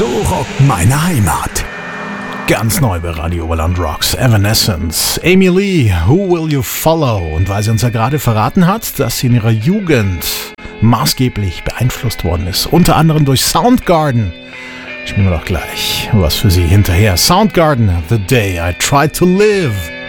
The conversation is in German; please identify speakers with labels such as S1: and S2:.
S1: So rockt meine Heimat. Ganz neu bei Radio Oberland Rocks, Evanescence, Amy Lee, Who Will You Follow? Und weil sie uns ja gerade verraten hat, dass sie in ihrer Jugend maßgeblich beeinflusst worden ist, unter anderem durch Soundgarden, spielen wir doch gleich was für sie hinterher. Soundgarden, The Day I Tried to Live.